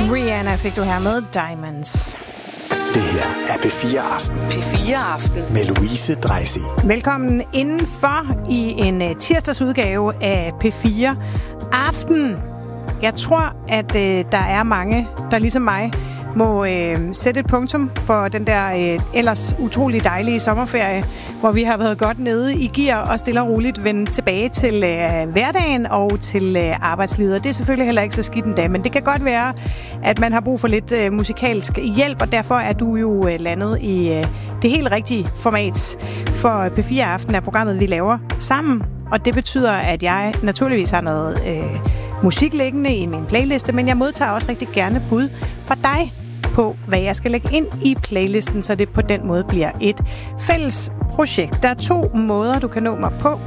Rihanna fik du her med Diamonds. Det her er P4 Aften. P4 Aften. Med Louise Dreisig. Velkommen indenfor i en tirsdagsudgave af P4 Aften. Jeg tror, at der er mange, der ligesom mig må sætte et punktum for den der ellers utrolig dejlige sommerferie, hvor vi har været godt nede i gear og stille og roligt vende tilbage til hverdagen og til arbejdslivet. Det er selvfølgelig heller ikke så skidt endda, men det kan godt være, at man har brug for lidt musikalsk hjælp, og derfor er du jo landet i det helt rigtige format. For P4 Aften er programmet, vi laver sammen, og det betyder, at jeg naturligvis har noget musik liggende i min playliste, men jeg modtager også rigtig gerne bud fra dig på, hvad jeg skal lægge ind i playlisten, så det på den måde bliver et fælles projekt. Der er 2 måder, du kan nå mig på.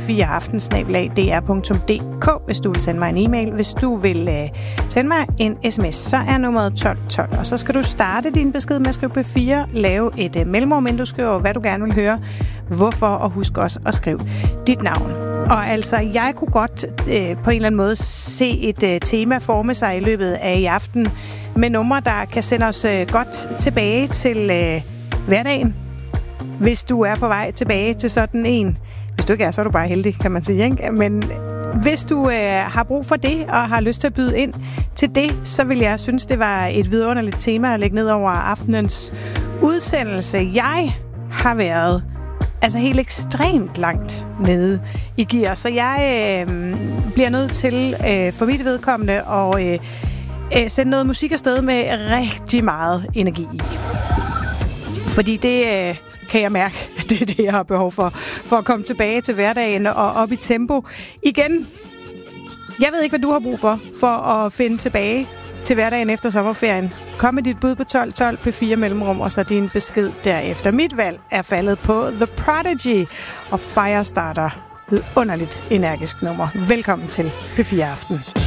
p4aften@dr.dk, hvis du vil sende mig en e-mail. Hvis du vil sende mig en sms, så er nummeret 1212. Og så skal du starte din besked med at skrive P4, lave et mellemrum, inden du skriver, hvad du gerne vil høre, hvorfor, og husk også at skrive dit navn. Og altså, jeg kunne godt på en eller anden måde se et tema forme sig i løbet af i aften med numre, der kan sende os godt tilbage til hverdagen. Hvis du er på vej tilbage til sådan en. Hvis du ikke er, så er du bare heldig, kan man sige, ikke? Men hvis du har brug for det og har lyst til at byde ind til det, så vil jeg synes, det var et vidunderligt tema at lægge ned over aftenens udsendelse. Jeg har været helt ekstremt langt nede i gear, så jeg bliver nødt til for mit vedkommende at sende noget musik afsted med rigtig meget energi i. Fordi det kan jeg mærke, at det er det, jeg har behov for at komme tilbage til hverdagen og op i tempo igen. Jeg ved ikke, hvad du har brug for at finde tilbage til hverdagen efter sommerferien. Kom med dit bud på 1212 P4 mellemrum, og så din besked derefter. Mit valg er faldet på The Prodigy og Firestarter. Vidunderligt energisk nummer. Velkommen til P4 Aften.